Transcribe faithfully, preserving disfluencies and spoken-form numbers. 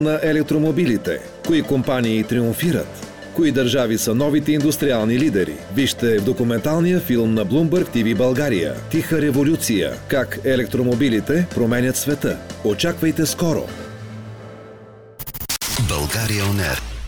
на електромобилите. Кои компании триумфират? Кои държави са новите индустриални лидери? Вижте в документалния филм на Bloomberg ти ви България "Тиха революция. Как електромобилите променят света". Очаквайте скоро! България On Air.